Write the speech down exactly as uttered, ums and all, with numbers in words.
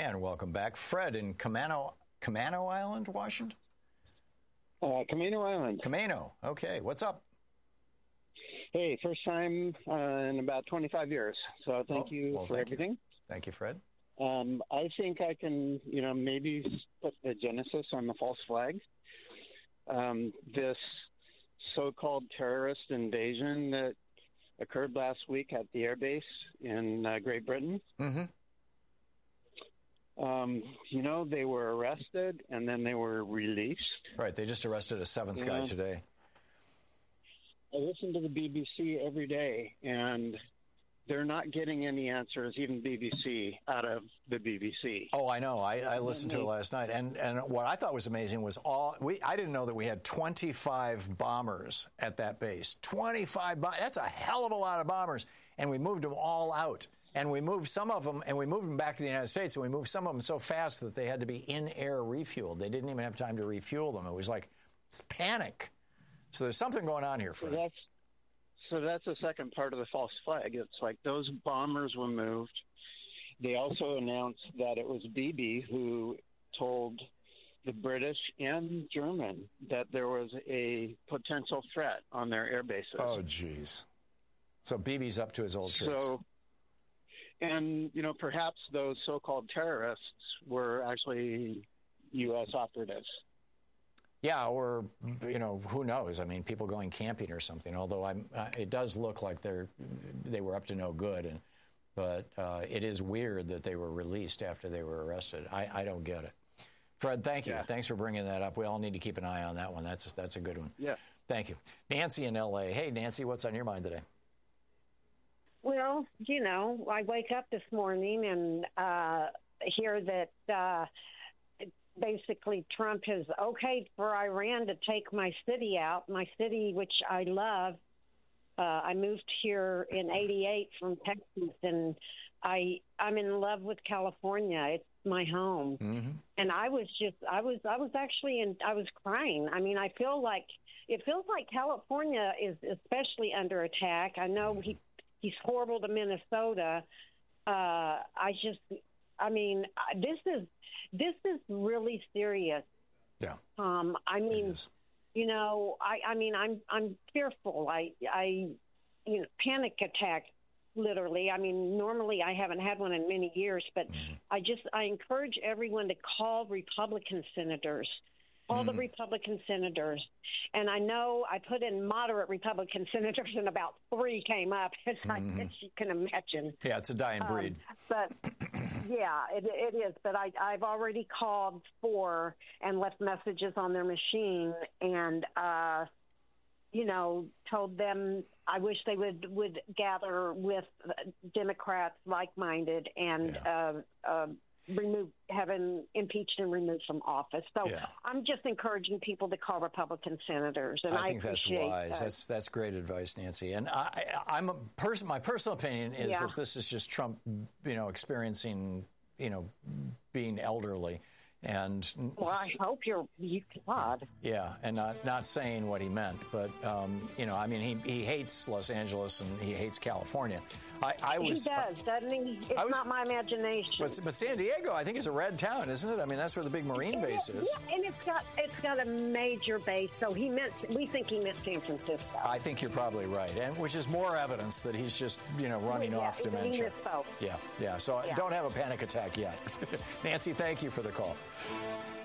And welcome back. Fred in Camano, Camano Island, Washington? Uh, Camano Island. Camano. Okay. What's up? Hey, first time uh, in about twenty-five years. So thank oh, you well, for thank everything. You. Thank you, Fred. Um, I think I can, you know, maybe put the genesis on the false flag. Um, this so-called terrorist invasion that occurred last week at the air base in uh, Great Britain. Mm-hmm. Um, you know, they were arrested and then they were released. Right. They just arrested a seventh yeah. guy today. I listen to the B B C every day, and they're not getting any answers, even B B C, out of the B B C. Oh, I know. I, I listened to it last night. And and what I thought was amazing was all we. I didn't know that we had twenty-five bombers at that base. twenty-five. That's a hell of a lot of bombers. And we moved them all out. And we moved some of them, and we moved them back to the United States, and we moved some of them so fast that they had to be in-air refueled. They didn't even have time to refuel them. It was like it's panic. So there's something going on here, Fred. So that's, so that's the second part of the false flag. It's like those bombers were moved. They also announced that it was Bibi who told the British and German that there was a potential threat on their air bases. Oh, geez. So Bibi's up to his old tricks. So, and, you know, perhaps those so-called terrorists were actually U S operatives. Yeah, or, you know, who knows? I mean, people going camping or something, although I'm, uh, it does look like they're, they were up to no good. And, but uh, it is weird that they were released after they were arrested. I, I don't get it. Fred, thank you. Yeah. Thanks for bringing that up. We all need to keep an eye on that one. That's, that's a good one. Yeah. Thank you. Nancy in L A. Hey, Nancy, what's on your mind today? Well, you know, I wake up this morning and uh, hear that uh, basically Trump has okayed for Iran to take my city out, my city, which I love. Uh, I moved here in eighty-eight from Texas, and I, I'm in love with California. It's my home. Mm-hmm. And I was just, I was, I was actually, in, I was crying. I mean, I feel like, it feels like California is especially under attack. I know he, he's horrible to Minnesota. Uh, I just, I mean, this is, this is really serious. Yeah. Um, I mean, you know, I, I mean, I'm, I'm fearful. I, I, you know, panic attack, literally. I mean, normally I haven't had one in many years, but mm-hmm. I just, I encourage everyone to call Republican senators, all mm-hmm. the Republican senators. And I know I put in moderate Republican senators and about three came up, as mm-hmm. I guess you can imagine. Yeah, it's a dying breed. Um, but, yeah, it, it is. But I, I've already called four and left messages on their machine and, uh, you know, told them I wish they would, would gather with Democrats like-minded and yeah. uh, uh, remove, have him impeached and removed from office. So yeah. I'm just encouraging people to call Republican senators, and I, I think I that's wise. That. That's that's great advice, Nancy. And I, I'm a person. My personal opinion is yeah. that this is just Trump, you know, experiencing, you know, being elderly. And well, I hope you're you God. Yeah, and not not saying what he meant, but um, you know, I mean, he he hates Los Angeles and he hates California. I, I was, he does, doesn't he? It's was, not my imagination. But, but San Diego, I think, is a red town, isn't it? I mean, that's where the big Marine it base is. is. Yeah, and it's got it's got a major base. So he meant we think he meant San Francisco. I think you're probably right, and which is more evidence that he's just you know running yeah, off dementia. He Yeah, yeah. So yeah. don't have a panic attack yet. Nancy, thank you for the call.